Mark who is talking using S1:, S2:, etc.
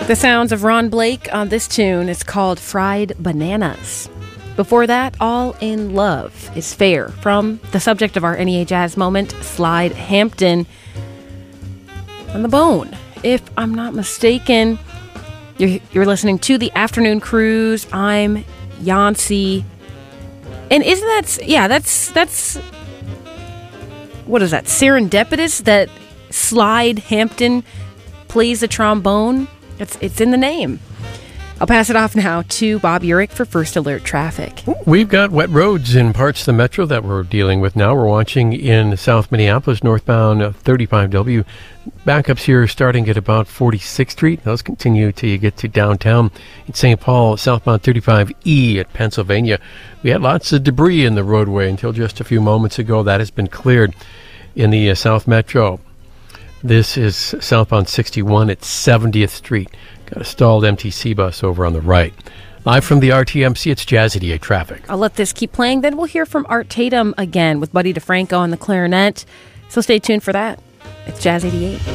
S1: The sounds of Ron Blake on this tune is called Fried Bananas. Before that, All in Love is Fair from the subject of our NEA Jazz moment, Slide Hampton. On the Bone, if I'm not mistaken, you're listening to The Afternoon Cruise. I'm Yancy. And isn't that, that's what is that, serendipitous that Slide Hampton plays the trombone? It's in the name. I'll pass it off now to Bob Urich for First Alert Traffic.
S2: We've got wet roads in parts of the metro that we're dealing with now. We're watching in South Minneapolis, northbound 35W. Backups here starting at about 46th Street. Those continue till you get to downtown. In St. Paul, southbound 35E at Pennsylvania. We had lots of debris in the roadway until just a few moments ago. That has been cleared in the South Metro. This is southbound 61 at 70th Street. Got a stalled MTC bus over on the right. Live from the RTMC, it's Jazz 88 Traffic.
S1: I'll let this keep playing. Then we'll hear from Art Tatum again with Buddy DeFranco on the clarinet. So stay tuned for that. It's Jazz 88.